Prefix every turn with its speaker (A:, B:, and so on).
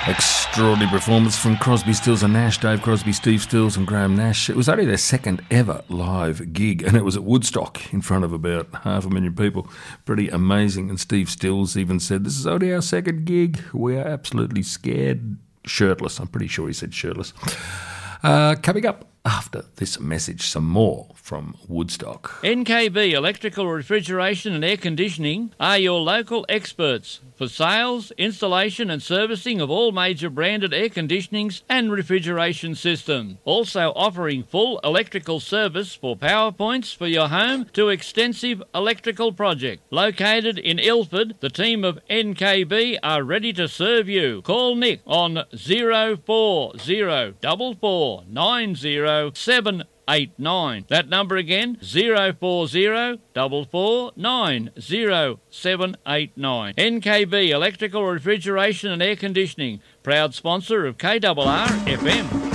A: Extraordinary performance from Crosby, Stills and Nash, Dave Crosby, Steve Stills and Graham Nash. It was only their second ever live gig, and it was at Woodstock in front of about 500,000 people. Pretty amazing. And Steve Stills even said, "This is only our second gig. We are absolutely scared." Shirtless. I'm pretty sure he said shirtless. Coming up after this message, some more from Woodstock.
B: NKB Electrical Refrigeration and Air Conditioning are your local experts for sales, installation and servicing of all major branded air conditionings and refrigeration systems. Also offering full electrical service for power points for your home to extensive electrical project. Located in Ilford, the team of NKB are ready to serve you. Call Nick on 0404490789. That number again, 0404490789. NKB Electrical Refrigeration and Air Conditioning, proud sponsor of KRR FM.